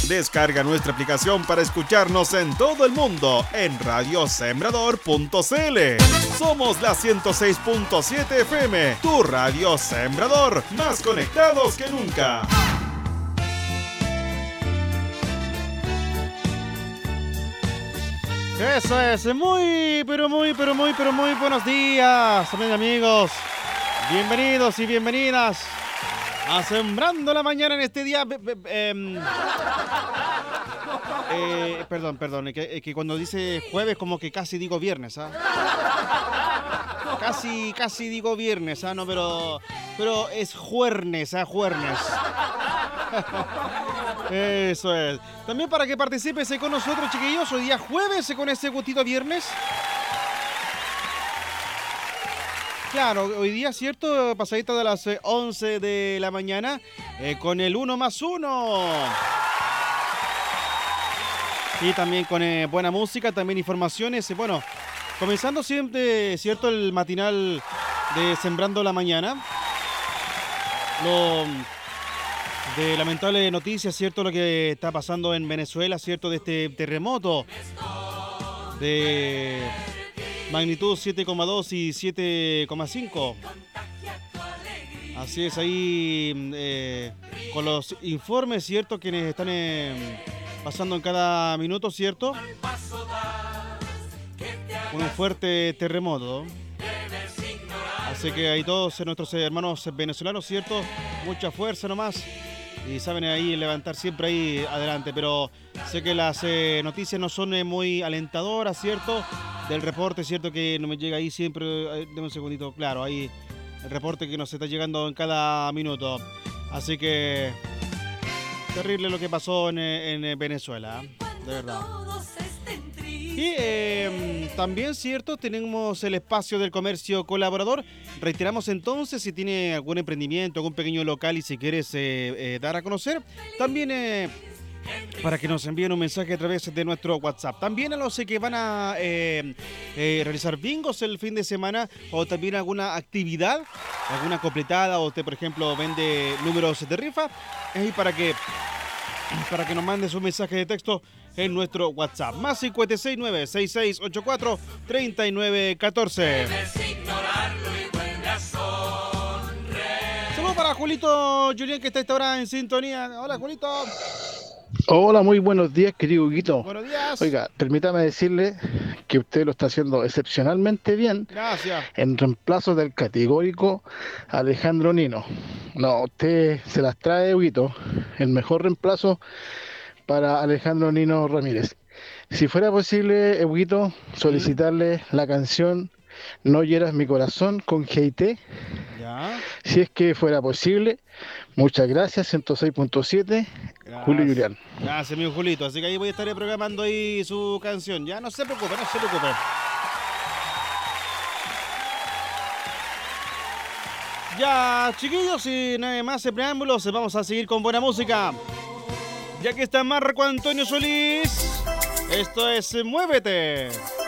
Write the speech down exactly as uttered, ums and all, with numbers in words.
Descarga nuestra aplicación para escucharnos en todo el mundo en radio sembrador punto c l. Somos la ciento seis punto siete F M, tu radio Sembrador, más conectados que nunca. Eso es, muy, pero muy, pero muy, pero muy buenos días, también amigos. Bienvenidos y bienvenidas a Sembrando la Mañana en este día. Eh, eh, perdón, perdón, es que, es que cuando dice jueves como que casi digo viernes, ¿ah? Casi, casi digo viernes, ¿ah? No, pero, pero es juernes, ¿ah? Juernes. Eso es. También para que participes con nosotros, chiquillos, hoy día jueves con ese gustito viernes. Claro, hoy día, ¿cierto? Pasadita de las once de la mañana eh, con el uno más uno. Y también con eh, buena música, también informaciones. Eh, bueno, comenzando siempre, ¿cierto? El matinal de Sembrando la Mañana. Lo de lamentable noticia, ¿cierto? Lo que está pasando en Venezuela, ¿cierto? De este terremoto de magnitud siete coma dos y siete coma cinco. Así es, ahí eh, con los informes, ¿cierto? Quienes están eh, pasando en cada minuto, ¿cierto? Un fuerte terremoto. Así que ahí todos nuestros hermanos venezolanos, ¿cierto? Mucha fuerza nomás. Y saben ahí levantar siempre ahí adelante. Pero sé que las eh, noticias no son eh, muy alentadoras, ¿cierto? Del reporte, ¿cierto? Que no me llega ahí siempre. Eh, deme un segundito, claro, ahí el reporte que nos está llegando en cada minuto. Así que terrible lo que pasó en, en Venezuela, de verdad. Y eh, también, ¿cierto? Tenemos el espacio del comercio colaborador. Reiteramos entonces, si tiene algún emprendimiento, algún pequeño local y si quieres eh, eh, dar a conocer, también eh, para que nos envíen un mensaje a través de nuestro WhatsApp. También a los que van a eh, eh, realizar bingos el fin de semana o también alguna actividad, alguna completada, o usted, por ejemplo, vende números de rifa, y para que, para que nos mandes un mensaje de texto en nuestro WhatsApp. Más cinco seis nueve, seis seis ocho cuatro, tres nueve uno cuatro. Saludos para Julito Julián, que está esta hora en sintonía. Hola, Julito. Hola, muy buenos días, querido Huguito. Buenos días. Oiga, permítame decirle que usted lo está haciendo excepcionalmente bien. Gracias. En reemplazo del categórico Alejandro Nino. No, usted se las trae, Huguito. El mejor reemplazo para Alejandro Nino Ramírez. Si fuera posible, Huguito, solicitarle mm. la canción No hieras mi corazón con G T. Ya. Si es que fuera posible. Muchas gracias, ciento seis punto siete, Julio Julián. Gracias, amigo Julito. Así que ahí voy a estar programando ahí su canción. Ya, no se preocupe, no se preocupe. Ya, chiquillos, sin nada más de preámbulos, vamos a seguir con buena música. Ya que está Marco Antonio Solís, esto es Muévete.